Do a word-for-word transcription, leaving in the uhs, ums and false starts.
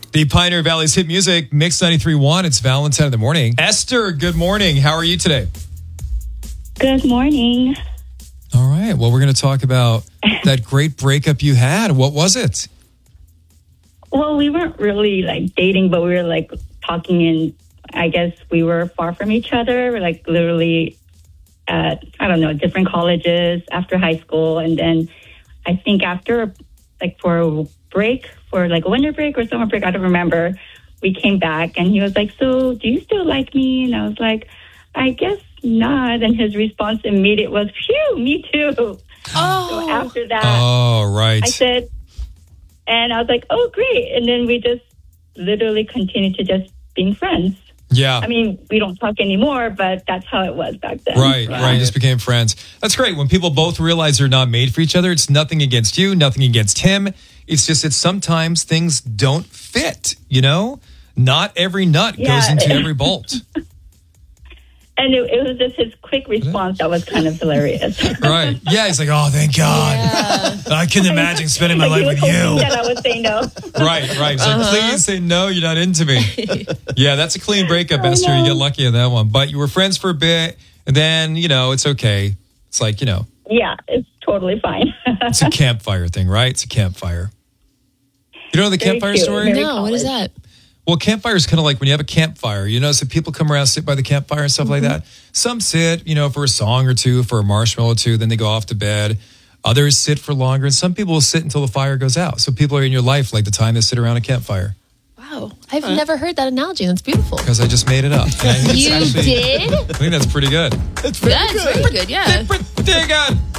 The Pioneer Valley's hit music, Mix ninety-three point one. It's Valentine in the morning. Esther, good morning. How are you today? Good morning. All right. Well, we're going to talk about that great breakup you had. What was it? Well, we weren't really like dating, but we were like talking, and I guess we were far from each other. We're like literally at, I don't know, different colleges after high school. And then I think after, like for a break, for like a winter break or summer break, I don't remember, we came back and he was like, so do you still like me? And I was like, I guess not. And his response immediate was, phew, me too. Oh. So after that, Oh, right. I said, and I was like, oh, great. And then we just literally continued to just being friends. Yeah. I mean, we don't talk anymore, but that's how it was back then. Right, right, right. Just became friends. That's great. When people both realize they're not made for each other, it's nothing against you, nothing against him. It's just that sometimes things don't fit, you know? Not every nut Yeah. goes into every bolt. And it, it was just his quick response that was kind of hilarious. Right. Yeah, he's like, oh, thank God. Yeah. I couldn't imagine spending my Like, life he was with hoping you. that I would say no. Right, right. He's Uh-huh. like, please say no, you're not into me. Yeah, that's a clean breakup, I Esther. You know. get lucky on that one. But you were friends for a bit, and then, you know, it's okay. It's like, you know, Yeah, it's totally fine. it's a campfire thing, right? It's a campfire. You know the Very campfire cute. story? Very No, what is that? Well, campfire is kind of like when you have a campfire. You notice that people come around, sit by the campfire and stuff like that. Some sit, you know, for a song or two, for a marshmallow or two, then they go off to bed. Others sit for longer, and some people will sit until the fire goes out. So people are in your life like the time they sit around a campfire. Wow. I've never heard that analogy. That's beautiful. Because I just made it up. And I think it's You actually- did? I think that's pretty good. That's very good, yeah. Pretty good.